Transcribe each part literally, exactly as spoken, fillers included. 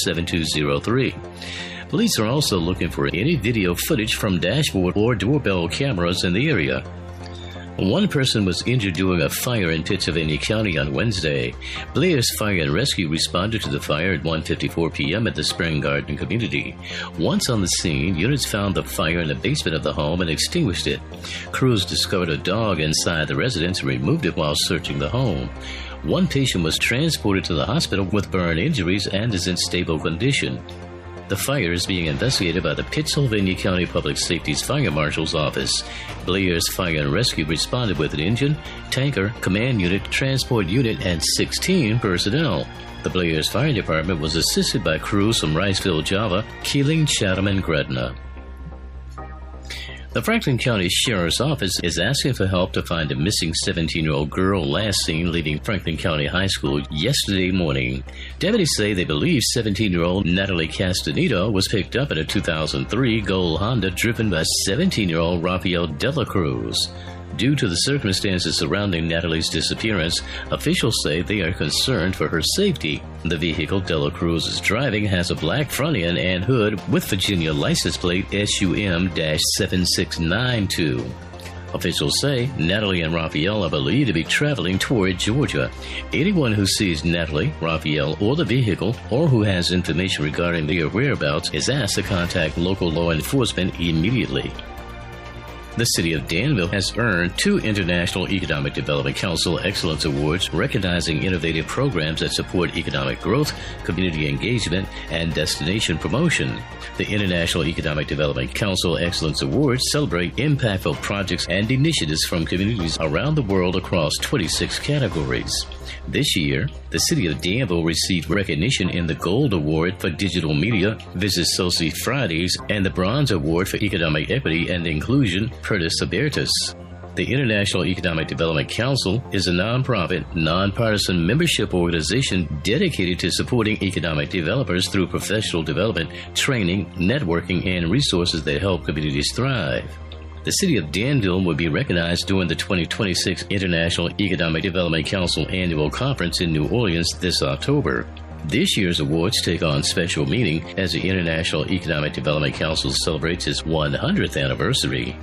seven two zero three. Police are also looking for any video footage from dashboard or doorbell cameras in the area. One person was injured during a fire in Pittsylvania County on Wednesday. Blair's Fire and Rescue responded to the fire at one fifty-four p.m. at the Spring Garden community. Once on the scene, units found the fire in the basement of the home and extinguished it. Crews discovered a dog inside the residence and removed it while searching the home. One patient was transported to the hospital with burn injuries and is in stable condition. The fire is being investigated by the Pittsylvania County Public Safety's Fire Marshal's Office. Blair's Fire and Rescue responded with an engine, tanker, command unit, transport unit, and sixteen personnel. The Blair's Fire Department was assisted by crews from Riceville, Java, Keeling, Chatham, and Gretna. The Franklin County Sheriff's Office is asking for help to find a missing seventeen-year-old girl last seen leaving Franklin County High School yesterday morning. Deputies say they believe seventeen-year-old Natalie Castaneda was picked up in a two thousand three Gold Honda driven by seventeen-year-old Rafael Dela Cruz. Due to the circumstances surrounding Natalie's disappearance, officials say they are concerned for her safety. The vehicle Dela Cruz is driving has a black front end and hood with Virginia license plate S U M seven six nine two. Officials say Natalie and Rafael are believed to be traveling toward Georgia. Anyone who sees Natalie, Rafael, or the vehicle, or who has information regarding their whereabouts is asked to contact local law enforcement immediately. The City of Danville has earned two International Economic Development Council Excellence Awards recognizing innovative programs that support economic growth, community engagement, and destination promotion. The International Economic Development Council Excellence Awards celebrate impactful projects and initiatives from communities around the world across twenty-six categories. This year, the City of Danville received recognition in the Gold Award for Digital Media, Visit Soci Fridays, and the Bronze Award for Economic Equity and Inclusion, Pertis Abertus. The International Economic Development Council is a nonprofit, nonpartisan membership organization dedicated to supporting economic developers through professional development, training, networking, and resources that help communities thrive. The City of Danville will be recognized during the twenty twenty-six International Economic Development Council Annual Conference in New Orleans this October. This year's awards take on special meaning as the International Economic Development Council celebrates its one hundredth anniversary.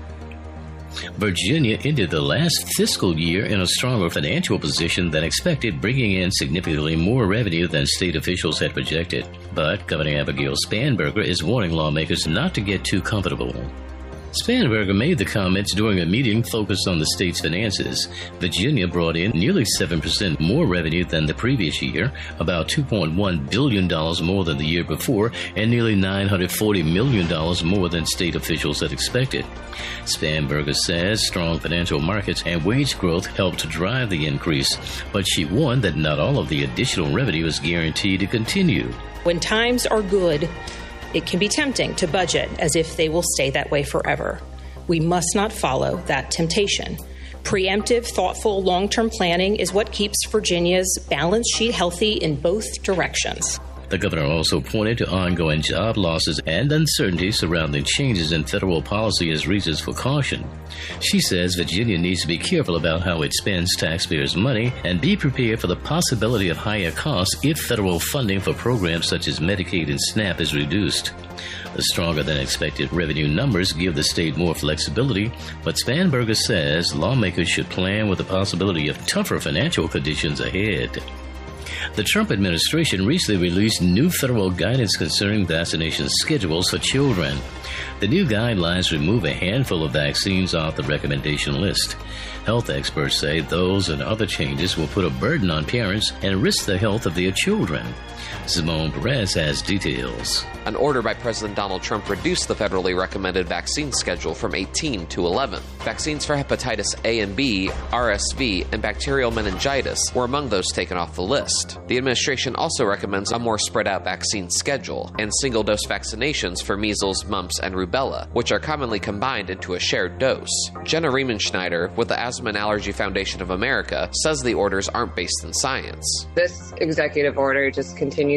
Virginia ended the last fiscal year in a stronger financial position than expected, bringing in significantly more revenue than state officials had projected. But Governor Abigail Spanberger is warning lawmakers not to get too comfortable. Spanberger made the comments during a meeting focused on the state's finances. Virginia brought in nearly seven percent more revenue than the previous year, about two point one billion dollars more than the year before, and nearly nine hundred forty million dollars more than state officials had expected. Spanberger says strong financial markets and wage growth helped to drive the increase, but she warned that not all of the additional revenue is guaranteed to continue. When times are good, it can be tempting to budget as if they will stay that way forever. We must not follow that temptation. Preemptive, thoughtful, long-term planning is what keeps Virginia's balance sheet healthy in both directions. The governor also pointed to ongoing job losses and uncertainty surrounding changes in federal policy as reasons for caution. She says Virginia needs to be careful about how it spends taxpayers' money and be prepared for the possibility of higher costs if federal funding for programs such as Medicaid and SNAP is reduced. The stronger-than-expected revenue numbers give the state more flexibility, but Spanberger says lawmakers should plan with the possibility of tougher financial conditions ahead. The Trump administration recently released new federal guidance concerning vaccination schedules for children. The new guidelines remove a handful of vaccines off the recommendation list. Health experts say those and other changes will put a burden on parents and risk the health of their children. Simone Perez has details. An order by President Donald Trump reduced the federally recommended vaccine schedule from eighteen to eleven. Vaccines for hepatitis A and B, R S V, and bacterial meningitis were among those taken off the list. The administration also recommends a more spread-out vaccine schedule and single-dose vaccinations for measles, mumps, and rubella, which are commonly combined into a shared dose. Jenna Riemenschneider with the Asthma and Allergy Foundation of America says the orders aren't based in science. This executive order just continues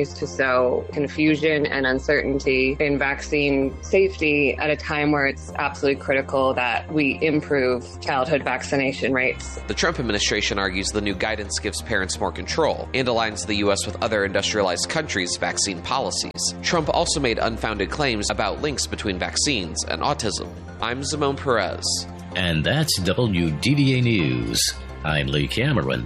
continues to sow confusion and uncertainty in vaccine safety at a time where it's absolutely critical that we improve childhood vaccination rates. The Trump administration argues the new guidance gives parents more control and aligns the U S with other industrialized countries' vaccine policies. Trump also made unfounded claims about links between vaccines and autism. I'm Zimone Perez. And that's W D V A News. I'm Lee Cameron.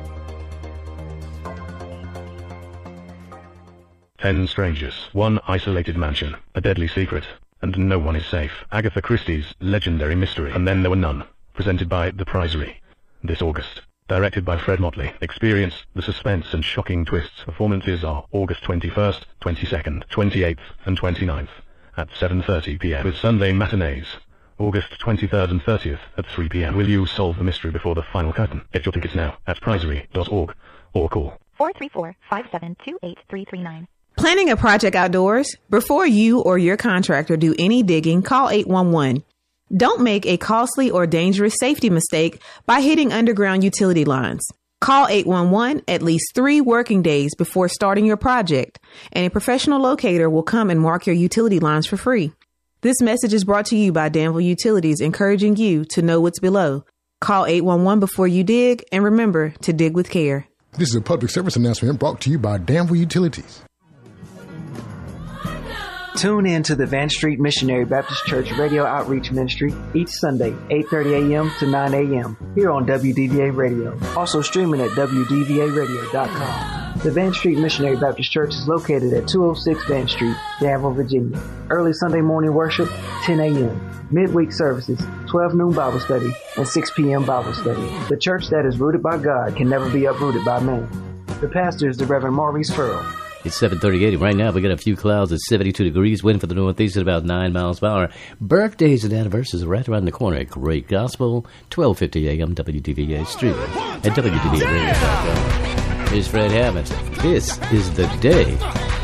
Ten strangers, one isolated mansion, a deadly secret, and no one is safe. Agatha Christie's legendary mystery, And Then There Were None, presented by The Prizery. This August. Directed by Fred Motley. Experience the suspense and shocking twists. Performances are August twenty-first, twenty-second, twenty-eighth, and twenty-ninth at seven thirty p.m. with Sunday matinees. August twenty-third and thirtieth at three p.m. Will you solve the mystery before the final curtain? Get your tickets now at prizery dot org or call four three four, five seven two, eight three three nine. Planning a project outdoors? Before you or your contractor do any digging, call eight one one. Don't make a costly or dangerous safety mistake by hitting underground utility lines. Call eight one one at least three working days before starting your project, and a professional locator will come and mark your utility lines for free. This message is brought to you by Danville Utilities, encouraging you to know what's below. Call eight one one before you dig, and remember to dig with care. This is a public service announcement brought to you by Danville Utilities. Tune in to the Van Street Missionary Baptist Church Radio Outreach Ministry each Sunday, eight thirty a.m. to nine a.m. here on W D V A Radio. Also streaming at w d v a radio dot com. The Van Street Missionary Baptist Church is located at two oh six Van Street, Danville, Virginia. Early Sunday morning worship, ten a.m. Midweek services, twelve noon Bible study, and six p.m. Bible study. The church that is rooted by God can never be uprooted by man. The pastor is the Reverend Maurice Furrow. It's seven thirty-eight. Right now, we got a few clouds at seventy-two degrees, wind for the northeast at about nine miles per hour. Birthdays and anniversaries are right around the corner. Great Gospel, twelve fifty a.m. W D V A streaming at w d v a radio dot com. Here's Fred Hammond. This is the day.